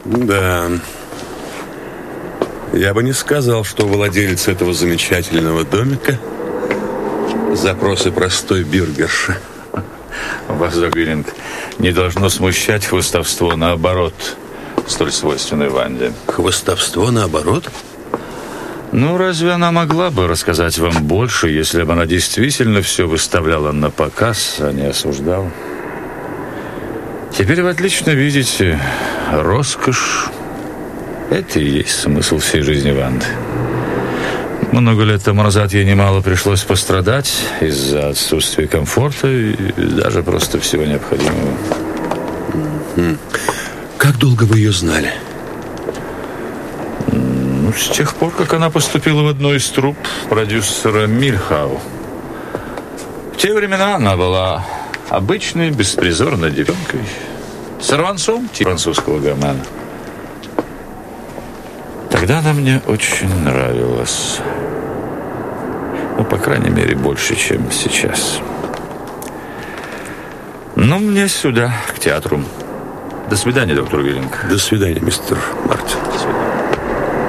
Да. Я бы не сказал, что владелец этого замечательного домика запросы простой бюргерши. Вас, Догвиллинг, не должно смущать хвостовство, наоборот, столь свойственной Ванде. Хвостовство, наоборот? Ну, разве она могла бы рассказать вам больше, если бы она действительно все выставляла на показ, а не осуждала? Теперь вы отлично видите, роскошь – это и есть смысл всей жизни Ванды. Много лет тому назад ей немало пришлось пострадать из-за отсутствия комфорта и даже просто всего необходимого. Как долго вы ее знали? Ну, с тех пор, как она поступила в одну из труп продюсера Мильхау. В те времена она была обычной, беспризорной девчонкой, сорванцом типа французского гомена. Тогда она мне очень нравилась. Ну, по крайней мере, больше, чем сейчас. Ну, мне сюда, к театру. До свидания, доктор Виллинг. До свидания, мистер Мартин. До свидания.